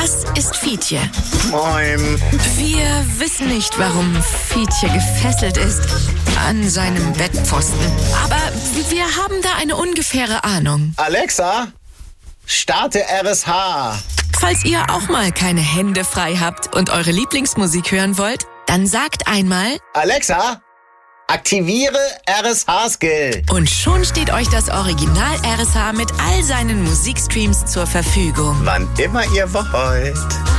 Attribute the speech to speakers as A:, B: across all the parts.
A: Das ist Fietje.
B: Moin.
A: Wir wissen nicht, warum Fietje gefesselt ist an seinem Bettpfosten. Aber wir haben da eine ungefähre Ahnung.
B: Alexa, starte RSH.
A: Falls ihr auch mal keine Hände frei habt und eure Lieblingsmusik hören wollt, dann sagt einmal:
B: Alexa, aktiviere RSH-Skill.
A: Und schon steht euch das Original RSH mit all seinen Musikstreams zur Verfügung.
B: Wann immer ihr wollt.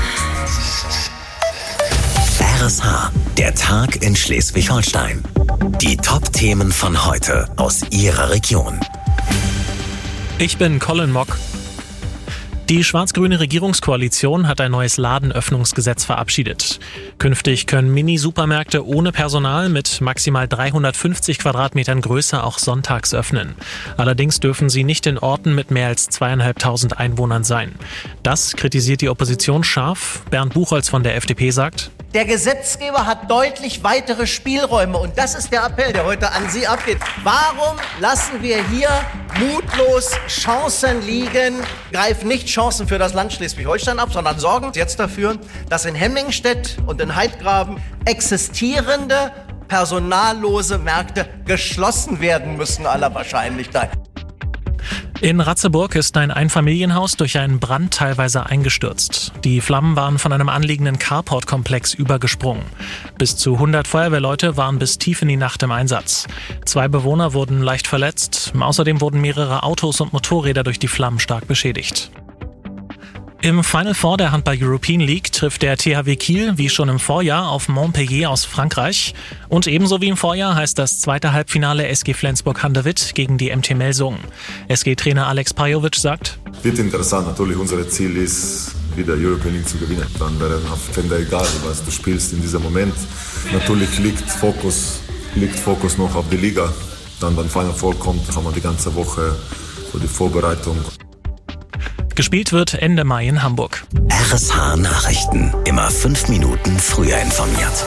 C: RSH, der Tag in Schleswig-Holstein. Die Top-Themen von heute aus Ihrer Region.
D: Ich bin Colin Mock. Die schwarz-grüne Regierungskoalition hat ein neues Ladenöffnungsgesetz verabschiedet. Künftig können Mini-Supermärkte ohne Personal mit maximal 350 Quadratmetern Größe auch sonntags öffnen. Allerdings dürfen sie nicht in Orten mit mehr als 2.500 Einwohnern sein. Das kritisiert die Opposition scharf. Bernd Buchholz von der FDP sagt:
E: Der Gesetzgeber hat deutlich weitere Spielräume und das ist der Appell, der heute an Sie abgeht. Warum lassen wir hier mutlos Chancen liegen, greifen nicht Chancen für das Land Schleswig-Holstein ab, sondern sorgen jetzt dafür, dass in Hemmingstedt und in Heidgraben existierende personallose Märkte geschlossen werden müssen, aller Wahrscheinlichkeit.
D: In Ratzeburg ist ein Einfamilienhaus durch einen Brand teilweise eingestürzt. Die Flammen waren von einem anliegenden Carport-Komplex übergesprungen. Bis zu 100 Feuerwehrleute waren bis tief in die Nacht im Einsatz. 2 Bewohner wurden leicht verletzt. Außerdem wurden mehrere Autos und Motorräder durch die Flammen stark beschädigt. Im Final Four der Handball-European League trifft der THW Kiel wie schon im Vorjahr auf Montpellier aus Frankreich. Und ebenso wie im Vorjahr heißt das zweite Halbfinale SG Flensburg-Handewitt gegen die MT Melsungen. SG-Trainer Alex Pajovic sagt:
F: Wird interessant. Natürlich unser Ziel ist, wieder European League zu gewinnen. Dann wäre es egal, was du spielst in diesem Moment. Natürlich liegt Fokus noch auf die Liga. Dann, wenn Final Four kommt, haben wir die ganze Woche für die Vorbereitung.
D: Gespielt wird Ende Mai in Hamburg.
C: RSH Nachrichten. Immer 5 Minuten früher informiert.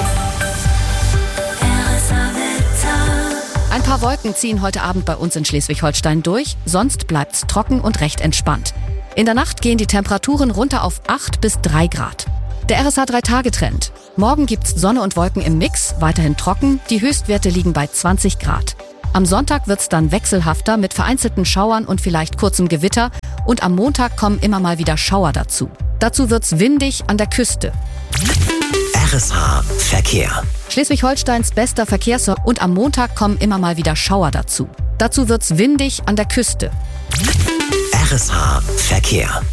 G: Ein paar Wolken ziehen heute Abend bei uns in Schleswig-Holstein durch, sonst bleibt's trocken und recht entspannt. In der Nacht gehen die Temperaturen runter auf 8 bis 3 Grad. Der RSH 3-Tage-Trend. Morgen gibt's Sonne und Wolken im Mix, weiterhin trocken, die Höchstwerte liegen bei 20 Grad. Am Sonntag wird's dann wechselhafter mit vereinzelten Schauern und vielleicht kurzem Gewitter und am Montag kommen immer mal wieder Schauer dazu. Dazu wird's windig an der Küste.
C: RSH Verkehr.
G: Schleswig-Holsteins bester und am Montag kommen immer mal wieder Schauer dazu. Dazu wird's windig an der Küste.
C: RSH Verkehr.